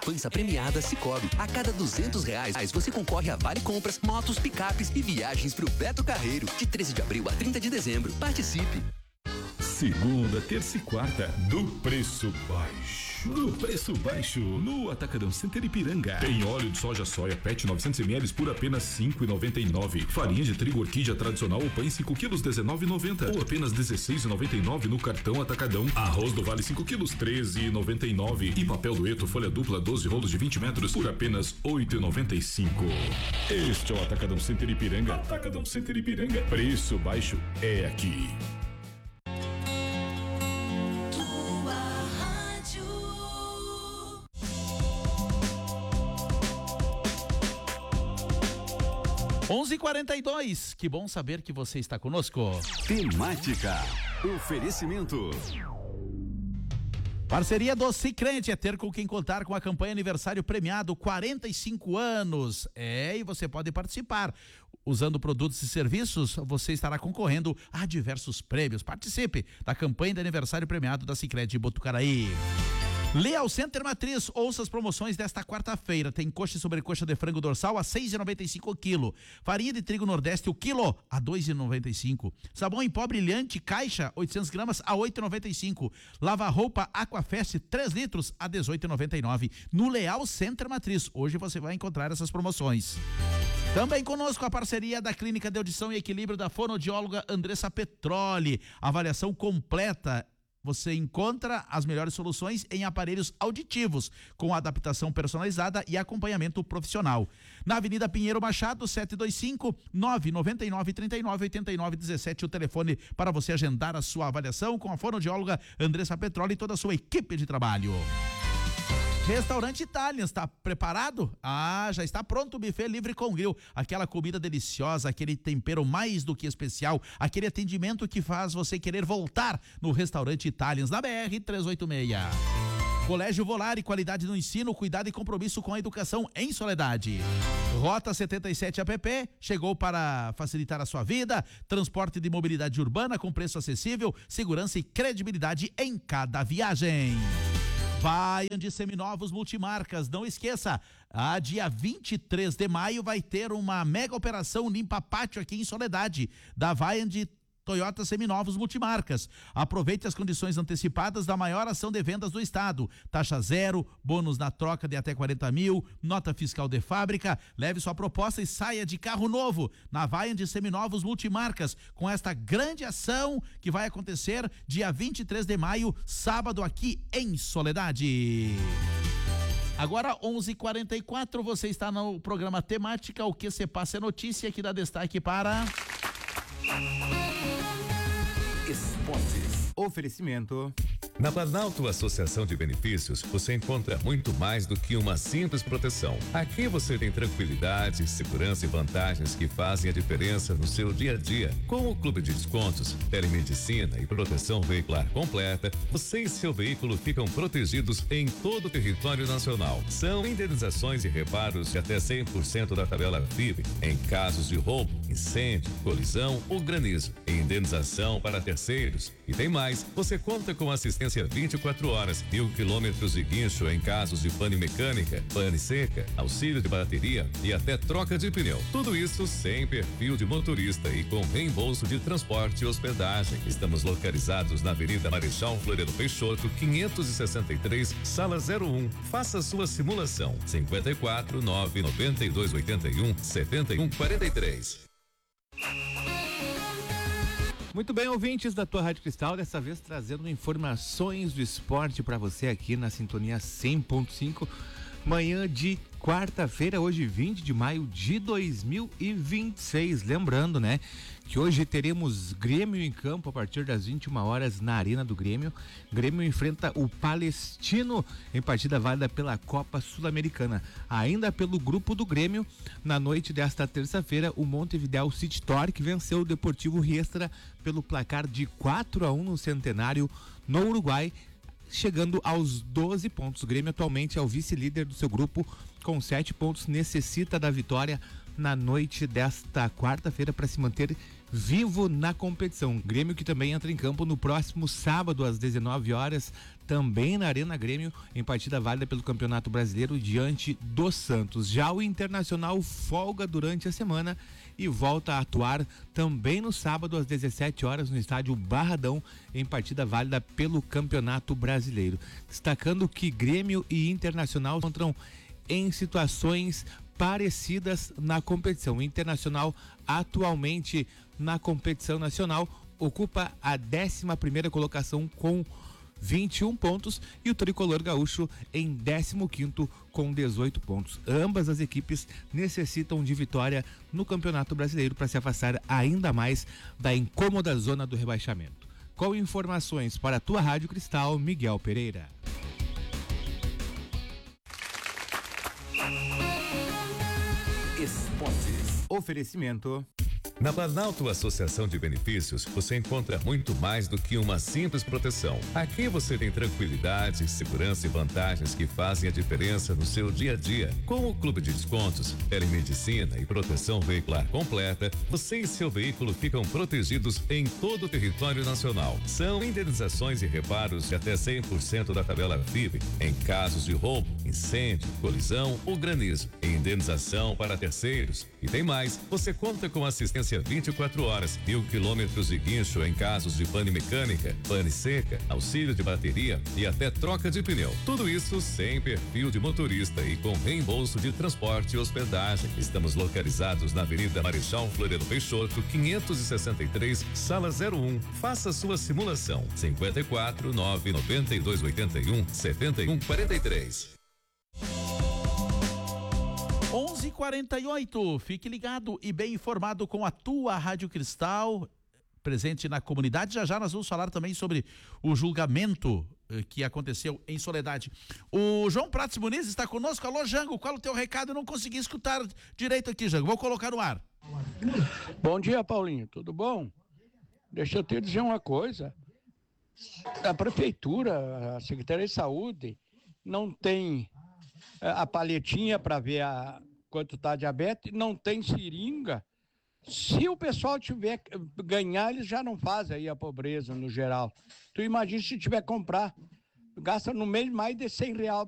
poupança premiada Sicoob. A cada R$200 você concorre a vale compras, motos, picapes e viagens pro Beto Carreiro, de 13 de abril a 30 de dezembro. Participe! Segunda, terça e quarta, do preço baixo. Do preço baixo, no Atacadão Center Ipiranga. Tem óleo de soja PET 900ml por apenas R$ 5,99. Farinha de trigo Orquídea tradicional ou pães 5 quilos R$ 19,90 ou apenas R$ 16,99 no cartão Atacadão. Arroz do Vale 5 quilos R$ 13,99 e papel dueto folha dupla 12 rolos de 20 metros por apenas R$ 8,95. Este é o Atacadão Center Ipiranga. Atacadão Center Ipiranga. Preço baixo é aqui. 11h42, que bom saber que você está conosco. Temática, oferecimento. Parceria do Sicredi é ter com quem contar com a campanha aniversário premiado 45 anos. E você pode participar. Usando produtos e serviços, você estará concorrendo a diversos prêmios. Participe da campanha de aniversário premiado da Sicredi Botucaraí. Leal Center Matriz, ouça as promoções desta quarta-feira. Tem coxa e sobrecoxa de frango dorsal a R$ 6,95 o quilo. Farinha de trigo nordeste o quilo a R$ 2,95. Sabão em pó brilhante caixa 800 gramas a R$ 8,95. Lava-roupa Aquafest 3 litros a R$ 18,99 no Leal Center Matriz. Hoje você vai encontrar essas promoções. Também conosco a parceria da Clínica de Audição e Equilíbrio da fonoaudióloga Andressa Petroli. Avaliação completa. Você encontra as melhores soluções em aparelhos auditivos, com adaptação personalizada e acompanhamento profissional. Na Avenida Pinheiro Machado, 725 999 39 89 17, o telefone para você agendar a sua avaliação com a fonoaudióloga Andressa Petroli e toda a sua equipe de trabalho. Restaurante Italian, está preparado? Já está pronto o buffet livre com grill. Aquela comida deliciosa, aquele tempero mais do que especial, aquele atendimento que faz você querer voltar no Restaurante Italian, na BR 386. Colégio Volare, qualidade no ensino, cuidado e compromisso com a educação em Soledade. Rota 77 app, chegou para facilitar a sua vida. Transporte de mobilidade urbana com preço acessível, segurança e credibilidade em cada viagem. Vaiand Seminovos Multimarcas, não esqueça, dia 23 de maio vai ter uma mega operação Limpa Pátio aqui em Soledade, da Vaiand Toyota Seminovos Multimarcas. Aproveite as condições antecipadas da maior ação de vendas do estado. Taxa zero, bônus na troca de até 40 mil, nota fiscal de fábrica. Leve sua proposta e saia de carro novo na Vaiand Seminovos Multimarcas, com esta grande ação que vai acontecer dia 23 de maio, sábado, aqui em Soledade. Agora 11h44, você está no programa Temática, o que se passa é notícia, que dá destaque para... Esportes. Oferecimento. Na Planalto Associação de Benefícios, você encontra muito mais do que uma simples proteção. Aqui você tem tranquilidade, segurança e vantagens que fazem a diferença no seu dia a dia. Com o Clube de Descontos, telemedicina e proteção veicular completa, você e seu veículo ficam protegidos em todo o território nacional. São indenizações e reparos de até 100% da tabela FIP em casos de roubo, incêndio, colisão ou granizo. Indenização para terceiros. E tem mais, você conta com assistência 24 horas, 1.000 quilômetros de guincho em casos de pane mecânica, pane seca, auxílio de bateria e até troca de pneu. Tudo isso sem perfil de motorista e com reembolso de transporte e hospedagem. Estamos localizados na Avenida Marechal Floriano Peixoto, 563, sala 01. Faça sua simulação. 54 992 81 71 43. Muito bem, ouvintes da tua Rádio Cristal, dessa vez trazendo informações do esporte para você aqui na sintonia 100.5, manhã de quarta-feira, hoje 20 de maio de 2026. Lembrando, né, que hoje teremos Grêmio em campo a partir das 21 horas na Arena do Grêmio. Grêmio enfrenta o Palestino em partida válida pela Copa Sul-Americana. Ainda pelo grupo do Grêmio, na noite desta terça-feira, o Montevideo City Torque venceu o Deportivo Riestra pelo placar de 4-1 no Centenário, no Uruguai, chegando aos 12 pontos. O Grêmio atualmente é o vice-líder do seu grupo com 7 pontos, necessita da vitória na noite desta quarta-feira para se manter vivo na competição. Grêmio que também entra em campo no próximo sábado às 19 horas, também na Arena Grêmio, em partida válida pelo Campeonato Brasileiro diante do Santos. Já o Internacional folga durante a semana e volta a atuar também no sábado às 17 horas no estádio Barradão, em partida válida pelo Campeonato Brasileiro. Destacando que Grêmio e Internacional encontram em situações parecidas na competição. O Internacional atualmente na competição nacional ocupa a 11ª colocação com 21 pontos e o Tricolor Gaúcho em 15º com 18 pontos. Ambas as equipes necessitam de vitória no Campeonato Brasileiro para se afastar ainda mais da incômoda zona do rebaixamento. Com informações para a tua Rádio Cristal, Miguel Pereira. Esportes. Oferecimento. Na Planalto Associação de Benefícios, você encontra muito mais do que uma simples proteção. Aqui você tem tranquilidade, segurança e vantagens que fazem a diferença no seu dia a dia. Com o Clube de Descontos, telemedicina e proteção veicular completa, você e seu veículo ficam protegidos em todo o território nacional. São indenizações e reparos de até 100% da tabela FIP em casos de roubo, incêndio, colisão ou granizo. Indenização para terceiros. E tem mais, você conta com assistência 24 horas, 1000 quilômetros de guincho em casos de pane mecânica, pane seca, auxílio de bateria e até troca de pneu. Tudo isso sem perfil de motorista e com reembolso de transporte e hospedagem. Estamos localizados na Avenida Marechal Floriano Peixoto, 563, Sala 01. Faça sua simulação. 54 992 81 71 43. 11:48. Fique ligado e bem informado com a tua Rádio Cristal, presente na comunidade. Já nós vamos falar também sobre o julgamento que aconteceu em Soledade. O João Prates Muniz está conosco. Alô, Jango, qual o teu recado? Eu não consegui escutar direito aqui, Jango. Vou colocar no ar. Bom dia, Paulinho. Tudo bom? Deixa eu te dizer uma coisa. A prefeitura, a Secretaria de Saúde, não tem a palhetinha para ver quanto está diabetes, não tem seringa. Se o pessoal tiver ganhar, eles já não fazem aí a pobreza no geral. Tu imagina se tiver que comprar, gasta no mês mais de R$100